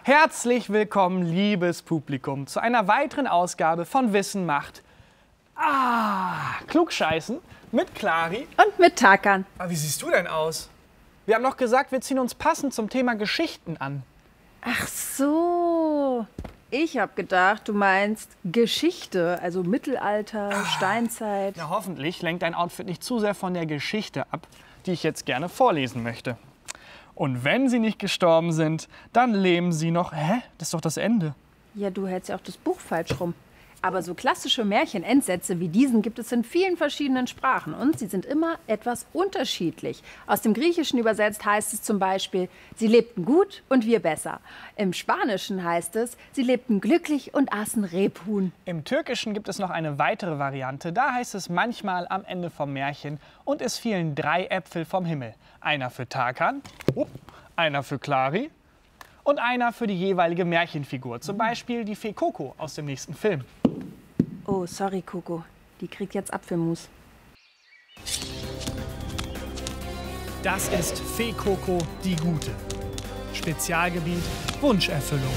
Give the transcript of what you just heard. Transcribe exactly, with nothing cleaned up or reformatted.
Herzlich willkommen, liebes Publikum, zu einer weiteren Ausgabe von Wissen macht Ah, Klugscheißen mit Clari. Und mit Tarkan. Aber wie siehst du denn aus? Wir haben noch gesagt, wir ziehen uns passend zum Thema Geschichten an. Ach so. Ich habe gedacht, du meinst Geschichte, also Mittelalter, ah, Steinzeit. Na, hoffentlich lenkt dein Outfit nicht zu sehr von der Geschichte ab, die ich jetzt gerne vorlesen möchte. Und wenn sie nicht gestorben sind, dann leben sie noch. Hä? Das ist doch das Ende. Ja, du hältst ja auch das Buch falsch rum. Aber so klassische Märchenendsätze wie diesen gibt es in vielen verschiedenen Sprachen. Und sie sind immer etwas unterschiedlich. Aus dem Griechischen übersetzt heißt es zum Beispiel, sie lebten gut und wir besser. Im Spanischen heißt es, sie lebten glücklich und aßen Rebhuhn. Im Türkischen gibt es noch eine weitere Variante. Da heißt es manchmal am Ende vom Märchen, und es fielen drei Äpfel vom Himmel. Einer für Tarkan, einer für Clari und einer für die jeweilige Märchenfigur. Zum Beispiel die Fee Coco aus dem nächsten Film. Oh, sorry, Coco. Die kriegt jetzt Apfelmus. Das ist Fee Coco, die Gute. Spezialgebiet Wunscherfüllung.